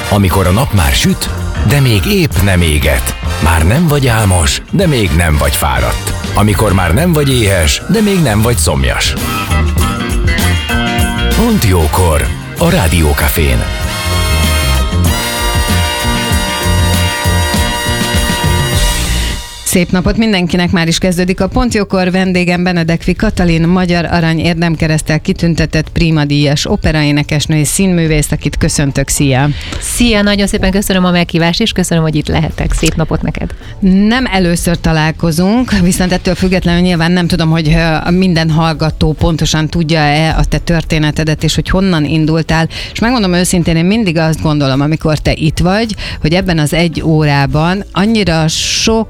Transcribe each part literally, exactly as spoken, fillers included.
Amikor a nap már süt, de még épp nem éget. Már nem vagy álmos, de még nem vagy fáradt. Amikor már nem vagy éhes, de még nem vagy szomjas. Pont jókor a Rádiókafén. Szép napot mindenkinek, már is kezdődik a Pont Jókor. Vendégem Benedekfi Katalin, Magyar Arany Érdemkereszttel kitüntetett primadíjas operaénekesnő és színművész, akit köszöntök. Szia! Szia, nagyon szépen köszönöm a meghívást, és köszönöm, hogy itt lehetek. Szép napot neked! Nem először találkozunk, viszont ettől függetlenül nyilván nem tudom, hogy minden hallgató pontosan tudja-e a te történetedet, és hogy honnan indultál. És megmondom őszintén, én mindig azt gondolom, amikor te itt vagy, hogy ebben az egy órában annyira sok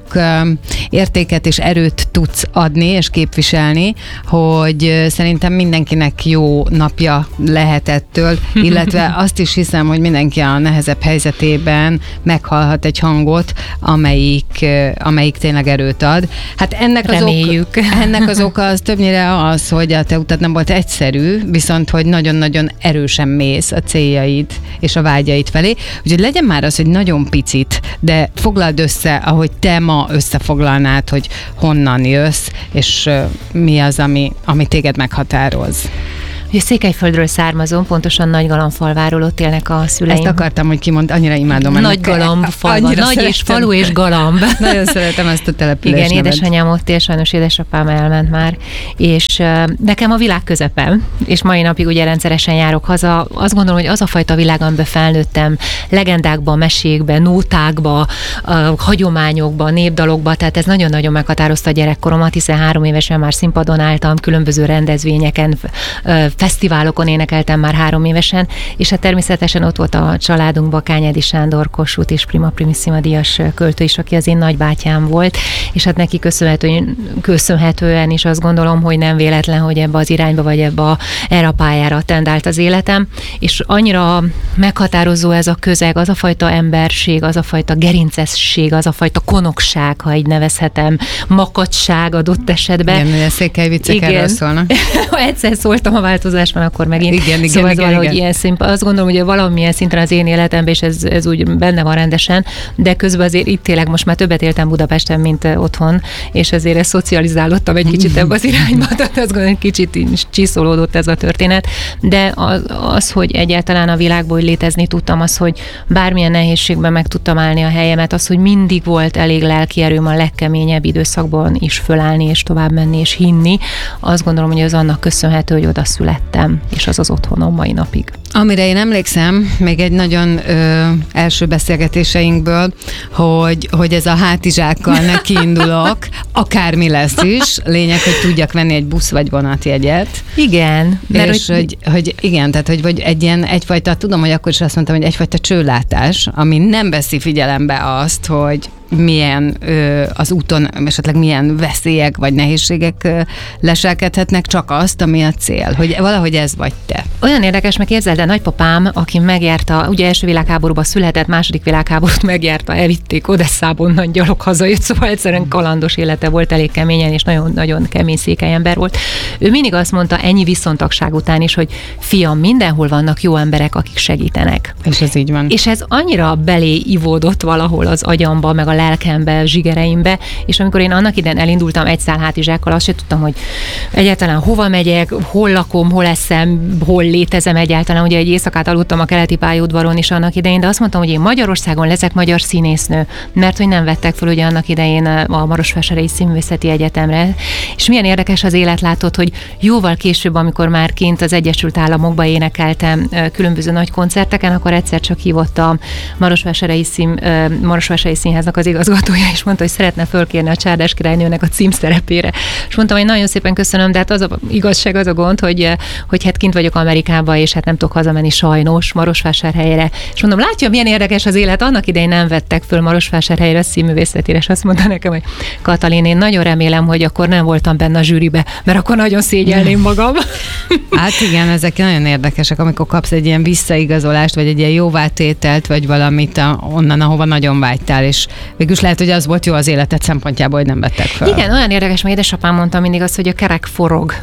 értéket és erőt tudsz adni és képviselni, hogy szerintem mindenkinek jó napja lehet ettől, illetve azt is hiszem, hogy mindenki a nehezebb helyzetében meghallhat egy hangot, amelyik, amelyik tényleg erőt ad. Hát ennek az, ok, ennek az oka az többnyire az, hogy a te utad nem volt egyszerű, viszont hogy nagyon-nagyon erősen mész a céljaid és a vágyaid felé. Úgyhogy legyen már az, hogy nagyon picit, de foglald össze, ahogy te ma összefoglalnád, hogy honnan jössz, és uh, mi az, ami, ami téged meghatároz. Ugye Székelyföldről származom, pontosan Nagygalambfalváról, ott élnek a szüleim. Ezt akartam, hogy kimond, annyira imádom. Nagygalambfalva, nagy és falu és galamb. Nagyon szeretem ezt a település Igen, nevet. Édesanyám ott él, sajnos édesapám elment már, és uh, nekem a világ közepem, és mai napig ugye rendszeresen járok haza. Azt gondolom, hogy az a fajta világ, amiben felnőttem, legendákba, mesékbe, nótákba, uh, hagyományokba, népdalokba, tehát ez nagyon-nagyon meghatározta a gyerekkoromat, hiszen három évesen már színpadon álltam, különböző rendezvényeken, uh, fesztiválokon énekeltem már három évesen, és hát természetesen ott volt a családunkban Kányádi Sándor, Kossuth és Prima Primissima díjas költő is, aki az én nagybátyám volt, és hát neki köszönhetően, köszönhetően is azt gondolom, hogy nem véletlen, hogy ebbe az irányba, vagy ebbe a, erre a pályára tendált az életem, és annyira meghatározó ez a közeg, az a fajta emberség, az a fajta gerincesség, az a fajta konokság, ha így nevezhetem, makacság adott esetben. Igen, a székely viccek erről szólnak. Egyszer szóltam a változásban, akkor megint. Igen, igen, szóval igen, valahogy igen. ilyen szint, azt gondolom, hogy valamilyen szinten az én életemben, és ez, ez úgy benne van rendesen, de közben azért itt élek, most már többet éltem Budapesten, mint otthon, és ezért ezt szocializálódtam egy kicsit ebbe az irányba, tehát azt gondolom, hogy kicsit csiszolódott ez a történet, de az, az, hogy egyáltalán a világból létezni tudtam, az, hogy bármilyen nehézségben meg tudtam állni a helyemet, az, hogy mindig volt elég lelki erőm a legkeményebb időszakban is fölállni, és tovább menni, és hinni, azt gondolom, hogy az annak köszönhető, hogy oda születtem, és az az otthonom mai napig. Amire én emlékszem, még egy nagyon ö, első beszélgetéseinkből, hogy, hogy ez a hátizsákkal nekiindulok, akármi lesz is, lényeg, hogy tudjak venni egy busz vagy vonatjegyet. Igen. Mert és hogy, hogy, hogy igen, tehát hogy vagy egy ilyen egyfajta, tudom, hogy akkor is azt mondtam, hogy egyfajta csőlátás, ami nem veszi figyelembe azt, hogy milyen ö, az úton esetleg milyen veszélyek vagy nehézségek ö, leselkedhetnek, csak azt, ami a cél, hogy valahogy ez vagy te. Olyan érdekes, meg képzeld, de nagypapám, aki megjárta, ugye első világháborúban született, második világháborút megjárta, elvitték Odesszából, onnan gyalog hazajött, szóval egyszerűen kalandos élete volt, elég keményen, és nagyon-nagyon kemény székely ember volt. Ő mindig azt mondta ennyi viszontagság után is, hogy fiam, mindenhol vannak jó emberek, akik segítenek. És ez így van. És ez annyira belé ivódott valahol az agyamba, meg a lelkembe, zsigereimbe, és amikor én annak idején elindultam egy szál hátizsákkal, azt sem tudtam, hogy egyáltalán hova megyek, hol lakom, hol eszem, hol létezem egyáltalán. Ugye egy éjszakát aludtam a keleti pályaudvaron is annak idején, de azt mondtam, hogy én Magyarországon leszek magyar színésznő, mert hogy nem vettek fel ugye annak idején a Marosvásárhelyi Színművészeti Egyetemre. És milyen érdekes az élet, látod, hogy jóval később, amikor már kint az Egyesült Államokba énekeltem különböző nagy koncerteken, akkor egyszer csak hívott a Marosvásárhelyi Szín, Marosvásárhelyi Színháznak az igazgatója, és mondta, hogy szeretne fölkérni a Csárdás királynőnek a címszerepére. És mondtam, hogy nagyon szépen köszönöm, de hát az a igazság, az a gond, hogy, hogy hát kint vagyok Amerikában, és hát nem tudok hazamenni sajnos Marosvásárhelyre. És mondom, látja, milyen érdekes az élet, annak idején nem vettek föl Marosvásárhelyre a színművészetére, és azt mondta nekem, hogy Katalin, én nagyon remélem, hogy akkor nem voltam benne a zsűribe, mert akkor nagyon szégyelném magam. Hát igen, ezek nagyon érdekesek, amikor kapsz egy ilyen visszaigazolást, vagy egy ilyen jóvátételt, vagy valamit a, onnan, ahova nagyon vágytál, és végülis lehet, hogy az volt jó az életed szempontjából, hogy nem vettek fel. Igen, olyan érdekes, mert édesapám mondta mindig azt, hogy a kerek forog.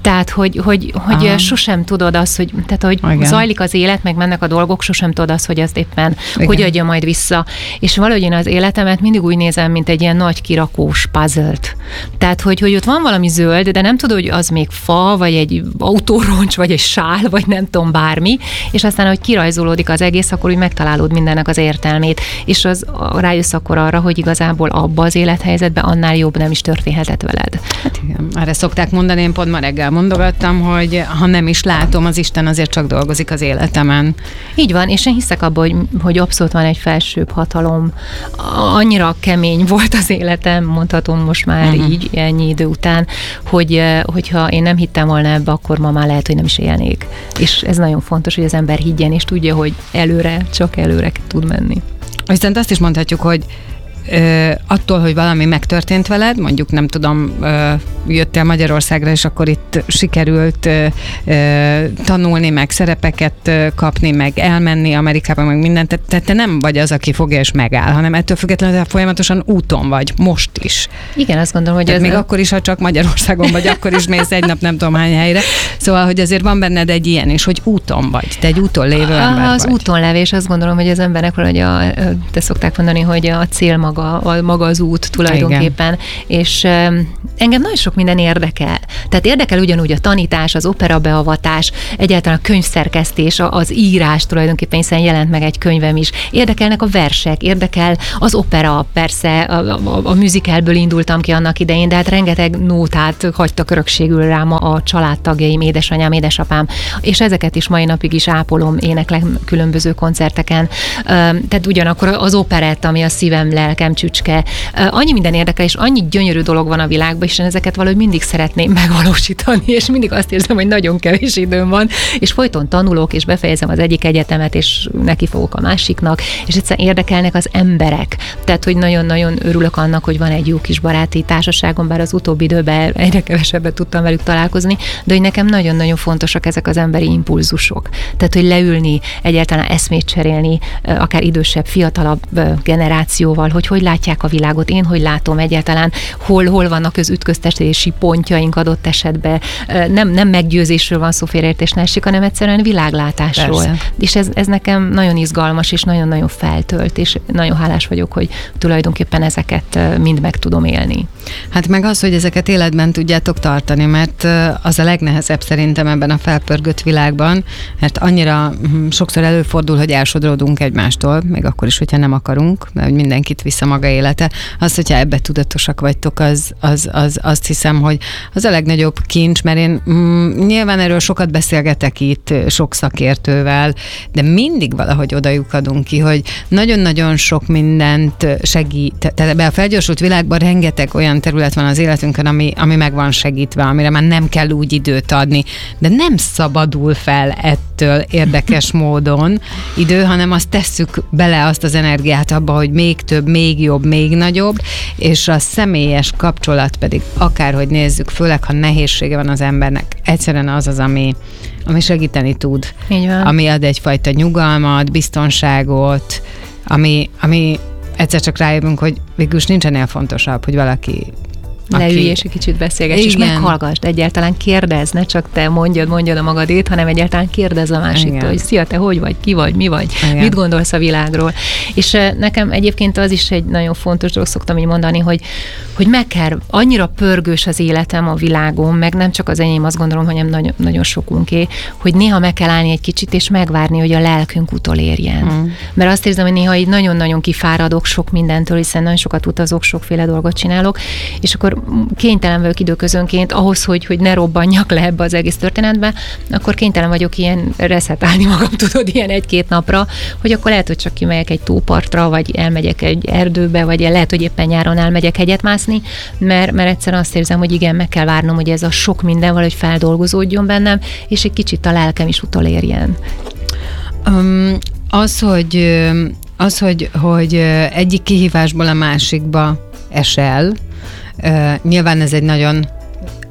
Tehát, hogy, hogy, hogy sosem tudod azt, hogy, tehát, hogy Igen. zajlik az élet, meg mennek a dolgok, sosem tudod azt, hogy azt éppen Igen. hogy adja majd vissza. És valahogy én az életemet mindig úgy nézem, mint egy ilyen nagy kirakós puzzle-t. Tehát, hogy, hogy ott van valami zöld, de nem tudod, hogy az még fa, vagy egy autóroncs, vagy egy sál, vagy nem tudom, bármi, és aztán, hogy kirajzolódik az egész, akkor úgy megtalálod mindennek az értelmét, és az rájössz akkor arra, hogy igazából abba az élethelyzetben annál jobb nem is történhetett veled. Hát igen, erre szokták mondani, én pont ma reggel mondogattam, hogy ha nem is látom, az Isten azért csak dolgozik az életemen. Így van, és én hiszek abban, hogy, hogy abszolút van egy felsőbb hatalom. Annyira kemény volt az életem, mondhatom most már uh-huh. így ennyi idő után, hogy hogyha én nem hittem volna ebbe, akkor ma már lehet, hogy nem is élnék. És ez nagyon fontos, hogy az ember higgyen, és tudja, hogy előre, csak előre tud menni. Viszont azt is mondhatjuk, hogy Ö, attól, hogy valami megtörtént veled, mondjuk nem tudom, ö, jöttél Magyarországra, és akkor itt sikerült ö, ö, tanulni, meg szerepeket ö, kapni, meg elmenni Amerikába, meg mindent, tehát te, te nem vagy az, aki fogja és megáll, hanem ettől függetlenül folyamatosan úton vagy, most is. Igen, azt gondolom, hogy tehát ez... még akkor is, ha csak Magyarországon vagy, akkor is mész egy nap nem tudom hány helyre. Szóval, hogy azért van benned egy ilyen is, hogy úton vagy, te egy úton lévő ember Az vagy. úton levés, azt gondolom, hogy az embernek valahogy a, te szokták mondani, hogy a cél maga, a, maga az út tulajdonképpen, igen. És um, engem nagyon sok minden érdekel. Tehát érdekel ugyanúgy a tanítás, az operabeavatás, egyáltalán a könyvszerkesztés, az írás tulajdonképpen, hiszen jelent meg egy könyvem is. Érdekelnek a versek, érdekel az opera, persze a, a, a musicalből indultam ki annak idején, de hát rengeteg nótát hagytak örökségül rám a, a családtagjaim, édesanyám, édesapám, és ezeket is mai napig is ápolom, éneklek különböző koncerteken. Tehát ugyanakkor az operett, ami a szívem, lelkem csücske. Annyi minden érdekel, és annyi gyönyörű dolog van a világban, és én ezeket valahogy mindig szeretném megvalósítani, és mindig azt érzem, hogy nagyon kevés időm van, és folyton tanulok, és befejezem az egyik egyetemet, és neki fogok a másiknak, és egyszerűen érdekelnek az emberek. Tehát, hogy nagyon-nagyon örülök annak, hogy van egy jó kis baráti társaságom, bár az utóbbi időben egyre kevesebbet tudtam velük találkozni, de hogy nekem nagyon-nagyon fontosak ezek az emberi impulzusok. Tehát, hogy leülni, egyáltalán eszmét cserélni, akár idősebb, fiatalabb generációval, hogy hogy látják a világot, én hogy látom egyáltalán, hol, hol vannak az ütköztetési pontjaink adott esetben. Nem, nem meggyőzésről van szó, félreértés ne esik, hanem egyszerűen világlátásról. Persze. És ez, ez nekem nagyon izgalmas, és nagyon-nagyon feltölt, és nagyon hálás vagyok, hogy tulajdonképpen ezeket mind meg tudom élni. Hát meg az, hogy ezeket életben tudjátok tartani, mert az a legnehezebb szerintem ebben a felpörgött világban, mert annyira sokszor előfordul, hogy elsodródunk egymástól, még akkor is, hogyha nem akarunk, mert hogy mindenkit vissza maga élete. Az, hogyha ebbe tudatosak vagytok, az, az, az, azt hiszem, hogy az a legnagyobb kincs, mert én mm, nyilván erről sokat beszélgetek itt sok szakértővel, de mindig valahogy oda lyukadunk ki, hogy nagyon-nagyon sok mindent segít. Tehát ebben a felgyorsult világban rengeteg olyan terület van az életünkön, ami, ami meg van segítve, amire már nem kell úgy időt adni, de nem szabadul fel ettől érdekes módon idő, hanem azt tesszük bele azt az energiát abba, hogy még több, még jobb, még nagyobb, és a személyes kapcsolat pedig akárhogy nézzük, főleg ha nehézsége van az embernek, egyszerűen az az, ami, ami segíteni tud. Így van. Ami ad egyfajta nyugalmat, biztonságot, ami, ami egyszer csak rájövünk, hogy végülis nincs ennél fontosabb, hogy valaki leülj és egy kicsit beszélgetsz, és meghallgasd, egyáltalán kérdezz, ne csak te mondjad, mondjad a magadét, hanem egyáltalán kérdezz a másiktól, hogy szia, te hogy vagy, ki vagy, mi vagy, igen. Mit gondolsz a világról. És nekem egyébként az is egy nagyon fontos dolog, szoktam így mondani, hogy, hogy meg kell, annyira pörgős az életem, a világom, meg nem csak az enyém, azt gondolom, hogy nagyon, nagyon sokunké, hogy néha meg kell állni egy kicsit, és megvárni, hogy a lelkünk utolérjen. Mm. Mert azt érzem, hogy néha így nagyon-nagyon kifáradok sok mindentől, hiszen nagyon sokat utazok, sokféle dolgot csinálok, és akkor kénytelen vagyok időközönként ahhoz, hogy, hogy ne robbanjak le ebbe az egész történetbe, akkor kénytelen vagyok ilyen reszetálni magam, tudod, ilyen egy-két napra, hogy akkor lehet, hogy csak kimegyek egy tópartra, vagy elmegyek egy erdőbe, vagy lehet, hogy éppen nyáron elmegyek hegyet mászni, mert, mert egyszerűen azt érzem, hogy igen, meg kell várnom, hogy ez a sok minden valahogy feldolgozódjon bennem, és egy kicsit a lelkem is utolérjen. Um, az, hogy, az hogy, hogy egyik kihívásból a másikba esel, Uh, nyilván ez egy nagyon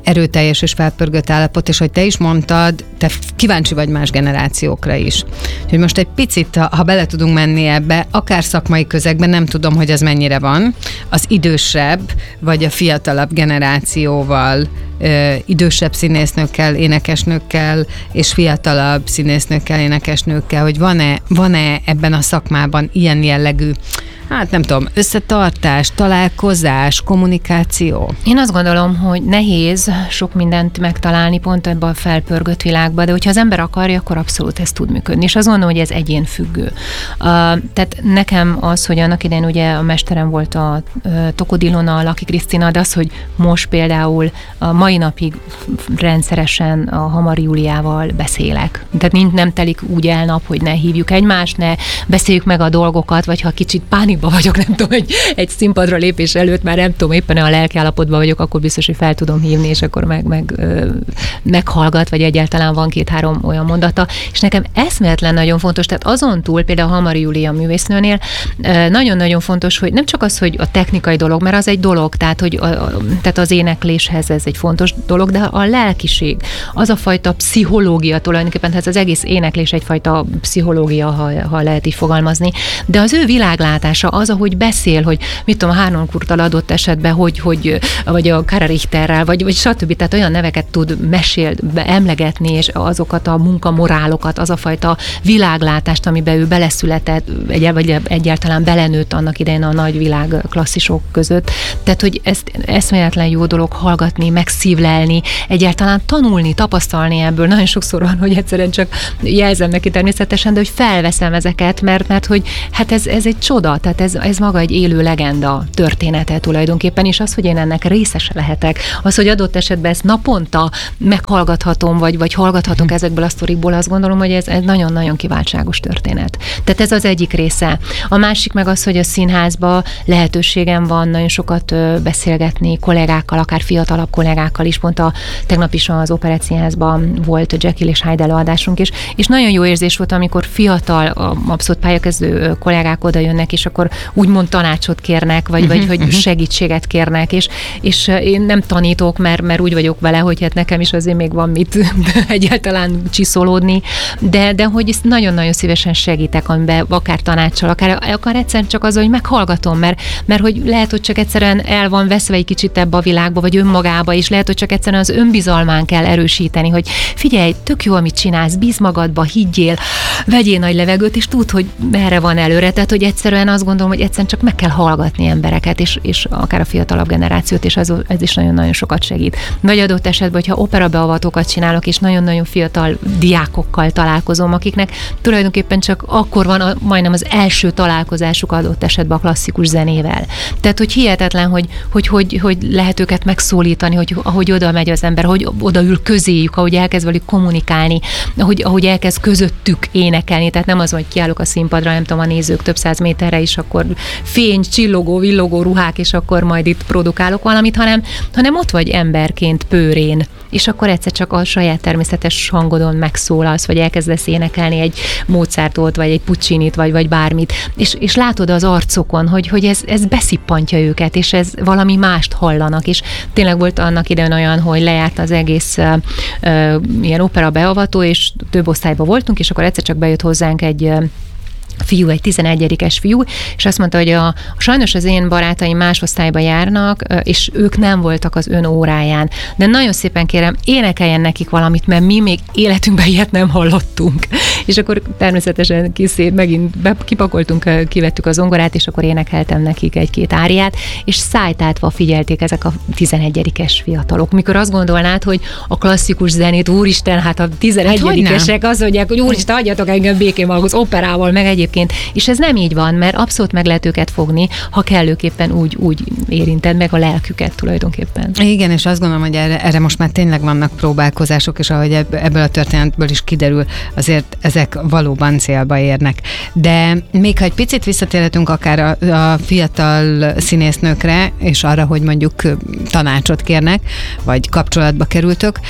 erőteljes és felpörgött állapot, és hogy te is mondtad, te kíváncsi vagy más generációkra is. Hogy most egy picit, ha, ha bele tudunk menni ebbe, akár szakmai közegben, nem tudom, hogy az mennyire van, az idősebb, vagy a fiatalabb generációval, ö, idősebb színésznőkkel, énekesnőkkel, és fiatalabb színésznőkkel, énekesnőkkel, hogy van-e, van-e ebben a szakmában ilyen jellegű, hát nem tudom, összetartás, találkozás, kommunikáció? Én azt gondolom, hogy nehéz sok mindent megtalálni pont ebben a felpörgött világban, de hogyha az ember akarja, akkor abszolút ez tud működni. És azt gondolom, hogy ez egyén függő. Uh, tehát nekem az, hogy annak idején ugye a mesterem volt a uh, Tokod Ilona, a Laki Krisztina, de az, hogy most például a mai napig rendszeresen a Hamari Júliával beszélek. Tehát nem telik úgy el nap, hogy ne hívjuk egymást, ne beszéljük meg a dolgokat, vagy ha kicsit pánik vagyok, nem tudom, egy, egy színpadra lépés előtt már nem tudom, éppen a lelkiállapotban vagyok, akkor biztos, hogy fel tudom hívni, és akkor meg, meg ö, meghallgat, vagy egyáltalán van két-három olyan mondata, és nekem eszméletlen nagyon fontos, tehát azon túl például a Hamari Júlia művésznőnél ö, nagyon-nagyon fontos, hogy nem csak az, hogy a technikai dolog, mert az egy dolog, tehát, hogy a, a, tehát az énekléshez ez egy fontos dolog, de a lelkiség, az a fajta pszichológia tulajdonképpen, tehát az egész éneklés egyfajta pszichológia, ha, ha lehet így fogalmazni, de az ő világlátása, az, ahogy beszél, hogy mit tudom, a Harnoncourttal adott esetben, hogy, hogy vagy a Kara Richterrel, vagy, vagy stb. Tehát olyan neveket tud mesél, emlegetni, és azokat a munkamorálokat, az a fajta világlátást, amiben ő beleszületett, egy, vagy egyáltalán belenőtt annak idején a nagy világ klasszisok között. Tehát, hogy ezt eszméletlen jó dolog hallgatni, megszívlelni, egyáltalán tanulni, tapasztalni ebből. Nagyon sokszor van, hogy egyszerűen csak jelzem neki természetesen, de hogy felveszem ezeket, mert, mert hogy hát ez, ez egy csoda, tehát ez, ez maga egy élő legenda története tulajdonképpen, és az, hogy én ennek részese lehetek, az, hogy adott esetben ezt naponta meghallgathatom, vagy, vagy hallgathatok hmm. ezekből a sztorikból, azt gondolom, hogy ez, ez nagyon-nagyon kiváltságos történet. Tehát ez az egyik része. A másik meg az, hogy a színházban lehetőségem van nagyon sokat beszélgetni kollégákkal, akár fiatalabb kollégákkal is, pont a tegnap is az Operett Színházban volt Jekyll és Hyde előadásunk is, és nagyon jó érzés volt, amikor fiatal, abszolút pályakezdő kollégák oda jönnek, és akkor úgymond tanácsot kérnek, vagy, vagy hogy segítséget kérnek, és, és én nem tanítok, mert, mert úgy vagyok vele, hogy hát nekem is azért még van mit egyáltalán csiszolódni, de, de hogy ezt nagyon-nagyon szívesen segítek, amiben akár tanácssal, akár, akár egyszerűen csak az, hogy meghallgatom, mert, mert hogy lehet, hogy csak egyszerűen el van veszve egy kicsit ebbe a világba, vagy önmagába, és lehet, hogy csak egyszerűen az önbizalmán kell erősíteni, hogy figyelj, tök jó, amit csinálsz, bíz magadba, higgyél, vegyél nagy levegőt, és tudd, hogy merre van előre. Tehát, hogy egyszerűen azt gondolom, hogy egyszerűen csak meg kell hallgatni embereket, és, és akár a fiatalabb generációt, és ez, ez is nagyon-nagyon sokat segít. Vagy adott esetben, hogyha operabeavatókat csinálok, és nagyon-nagyon fiatal diákokkal találkozom, akiknek tulajdonképpen csak akkor van a, majdnem az első találkozásuk adott esetben a klasszikus zenével. Tehát, hogy hihetetlen, hogy hogy, hogy, hogy lehet őket megszólítani, hogy ahogy oda megy az ember, hogy odaül közéjük, ahogy elkezd velük kommunikálni, ahogy, ahogy elkezd közöttük énekelni. Tehát nem az, hogy kiállok a színpadra, nem tudom, a nézők több száz méterre is, akkor fény, csillogó, villogó ruhák, és akkor majd itt produkálok valamit, hanem, hanem ott vagy emberként pőrén, és akkor egyszer csak a saját természetes hangodon megszólalsz, vagy elkezdesz énekelni egy Mozartot, vagy egy Puccinit, vagy, vagy bármit, és, és látod az arcokon, hogy, hogy ez, ez beszippantja őket, és ez valami mást hallanak, és tényleg volt annak idején olyan, hogy lejárt az egész uh, uh, ilyen opera beavató, és több osztályban voltunk, és akkor egyszer csak bejött hozzánk egy uh, fiú, egy tizenegyedikes fiú, és azt mondta, hogy a, sajnos az én barátaim más osztályba járnak, és ők nem voltak az ön óráján. De nagyon szépen kérem, énekeljen nekik valamit, mert mi még életünkben ilyet nem hallottunk. És akkor természetesen kiszép, megint be, kipakoltunk, kivettük a zongorát, és akkor énekeltem nekik egy-két áriát, és szájtátva figyelték ezek a tizenegyedikes fiatalok. Mikor azt gondolnád, hogy a klasszikus zenét, úristen, hát a tizenegyedikesek azt mondják, hogy úristen, adjatok engem békén az operával, meg egyéb. És ez nem így van, mert abszolút meg lehet őket fogni, ha kellőképpen úgy, úgy érinted meg a lelküket tulajdonképpen. Igen, és azt gondolom, hogy erre, erre most már tényleg vannak próbálkozások, és ahogy ebből a történetből is kiderül, azért ezek valóban célba érnek. De még ha egy picit visszatérhetünk akár a, a fiatal színésznőkre, és arra, hogy mondjuk tanácsot kérnek, vagy kapcsolatba kerültök,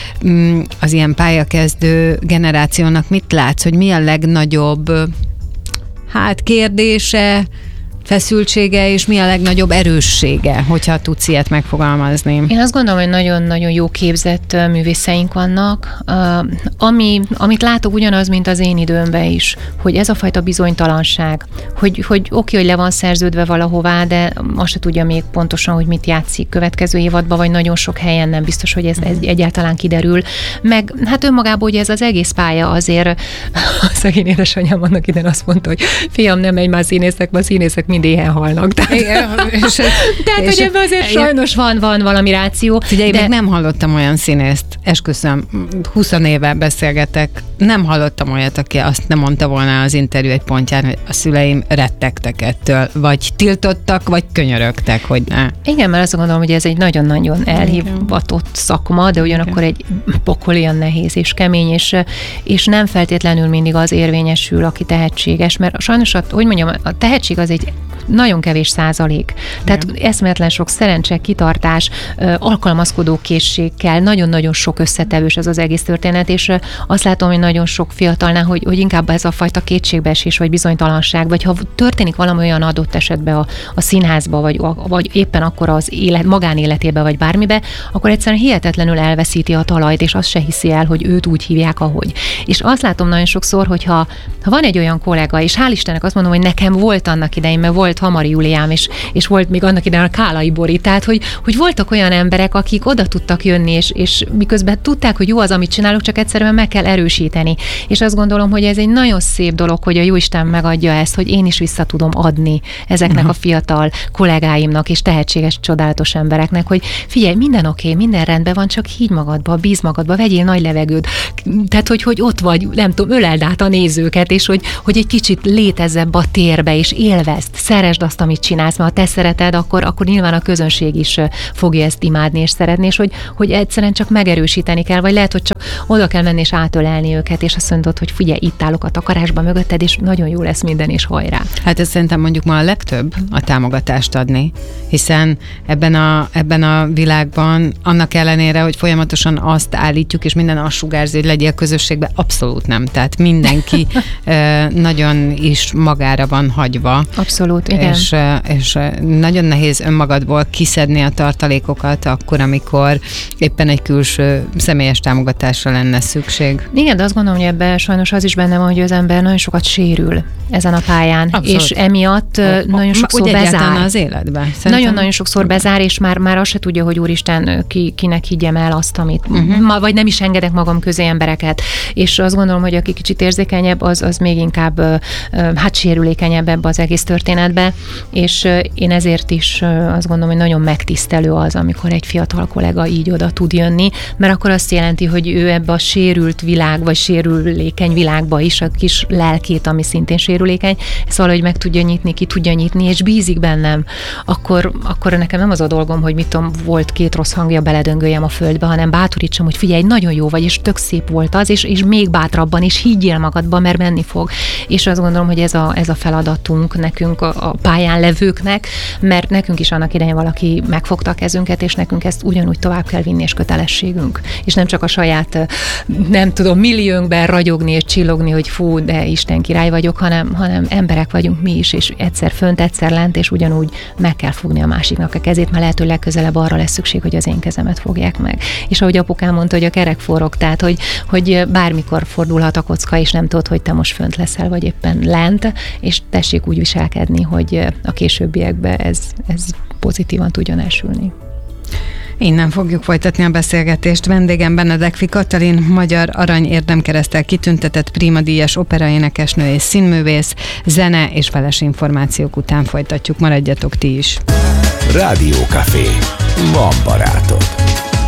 az ilyen pályakezdő generációnak mit látsz, hogy mi a legnagyobb hát kérdése, feszültsége, és mi a legnagyobb erőssége, hogyha tudsz ilyet megfogalmazni? Én azt gondolom, hogy nagyon-nagyon jó képzett művészeink vannak. Ami, amit látok ugyanaz, mint az én időmben is, hogy ez a fajta bizonytalanság, hogy, hogy oké, hogy le van szerződve valahová, de azt se tudja még pontosan, hogy mit játszik következő évadban, vagy nagyon sok helyen nem biztos, hogy ez, ez egyáltalán kiderül. Meg hát önmagában ugye ez az egész pálya azért, a szegény édesanyám annak idején azt mondta, hogy fiam, nem megy már színészek, mert a színészek mind éhen halnak. Tehát, Igen, és, tehát és, hogy ebben azért és, sajnos van, van valami ráció. Figyelj, de... még nem hallottam olyan színészt, esküszöm, húsz éve beszélgetek, nem hallottam olyat, aki azt nem mondta volna az interjú egy pontján, hogy a szüleim rettegtek ettől, vagy tiltottak, vagy könyörögtek, hogy ne. Igen, mert azt gondolom, hogy ez egy nagyon-nagyon elhivatott szakma, de ugyanakkor egy pokolian nehéz és kemény, és, és nem feltétlenül mindig az érvényesül, aki tehetséges, mert sajnos, a, hogy mondjam, a tehetség az egy nagyon kevés százalék. Tehát igen. Eszméletlen sok szerencse, kitartás, alkalmazkodó készség kell, nagyon-nagyon sok összetevős ez az egész történet, és azt látom, hogy nagyon sok fiatalnál, hogy, hogy inkább ez a fajta kétségbeesés, vagy bizonytalanság, vagy ha történik valami olyan adott esetben a, a színházba, vagy, vagy éppen akkor az élet, magánéletébe, vagy bármibe, akkor egyszerűen hihetetlenül elveszíti a talajt, és azt se hiszi el, hogy őt úgy hívják, ahogy. És azt látom nagyon sokszor, hogy ha, ha van egy olyan kollega, és hál' Istennek azt mondom, hogy nekem volt annak idején, mert volt Hamari Júliám, és, és volt még annak idején a Kálai Bori, tehát hogy, hogy voltak olyan emberek, akik oda tudtak jönni, és, és miközben tudták, hogy jó az, amit csinálok, csak egyszerűen meg kell erősíteni. És azt gondolom, hogy ez egy nagyon szép dolog, hogy a Jóisten megadja ezt, hogy én is vissza tudom adni ezeknek uh-huh. a fiatal kollégáimnak, és tehetséges, csodálatos embereknek, hogy figyelj, minden oké, okay, minden rendben van, csak higgy magadba, bíz magadba, vegyél nagy levegőt. Tehát, hogy, hogy ott vagy, nem tudom, öleld át a nézőket, és hogy, hogy egy kicsit létezz ebbe a térbe, és élvezd, szeresd azt, amit csinálsz, mert ha te szereted, akkor, akkor nyilván a közönség is fogja ezt imádni és szeretni, és hogy, hogy egyszerűen csak megerősíteni kell, vagy lehet, hogy csak oda kell menni és átölelni őket, és azt mondod, hogy figyelj, itt állok a takarásba mögötted, és nagyon jó lesz minden, és hajrá. Hát ez szerintem mondjuk ma a legtöbb a támogatást adni, hiszen ebben a, ebben a világban annak ellenére, hogy folyamatosan azt állítjuk, és minden azt sugárzi, hogy legyél közösségben, abszolút nem. Tehát mindenki nagyon is magára van hagyva. Abszolút, igen. És, és nagyon nehéz önmagadból kiszedni a tartalékokat akkor, amikor éppen egy külső személyes támogatásra lenne szükség. Igen, de azt gondolom, hogy ebben sajnos az is benne van, hogy az ember nagyon sokat sérül ezen a pályán, abszolút. És emiatt o, nagyon sokszor úgy bezár. az életben. Nagyon-nagyon sokszor bezár, és már, már azt se tudja, hogy úristen, ki, kinek higgyem el azt, amit, uh-huh. ma, vagy nem is engedek magam közé embereket. És azt gondolom, hogy aki kicsit érzékenyebb, az, az még inkább hát sérülékenyebb ebbe az egész történetbe, és én ezért is azt gondolom, hogy nagyon megtisztelő az, amikor egy fiatal kollega így oda tud jönni, mert akkor azt jelenti, hogy ő ebbe a sérült világ, vagy sérülékeny világba is, a kis lelkét, ami szintén sérülékeny, ezt valahogy meg tudja nyitni, ki tudja nyitni, és bízik bennem, akkor, akkor nekem nem az a dolgom, hogy mit tudom, volt két rossz hangja, beledöngöljem a földbe, hanem bátorítsam, hogy figyelj, nagyon jó vagy, és tök szép volt az, és, és még bátrabban, és higgyél magadba, mert menni fog. És azt gondolom, hogy ez a, ez a feladatunk nekünk, a, a pályán levőknek, mert nekünk is annak idején valaki megfogta a kezünket, és nekünk ezt ugyanúgy tovább kell vinni, és kötelességünk. És nem csak a saját, nem tudom, milliónkben ragyogni és csillogni, hogy fú, de Isten király vagyok, hanem, hanem emberek vagyunk mi is, és egyszer fönt, egyszer lent, és ugyanúgy meg kell fogni a másiknak a kezét, mert lehető legközelebb arra lesz szükség, hogy az én kezemet fogják meg. És ahogy apukám mondta, hogy a kerek forog, tehát hogy, hogy bármikor fordulhat a kocka, és nem tudod, hogy te most fönt leszel, vagy éppen lent, és tessék úgy viselkedni, hogy a későbbiekben ez, ez pozitívan tudjon elsülni. Innen fogjuk folytatni a beszélgetést. Vendégem Benedekfi Katalin, magyar arany érdemkereszttel kitüntetett prímadíjas operaénekesnő és színművész. Zene és feles információk után folytatjuk. Maradjatok ti is. Rádió Café. Van barátod.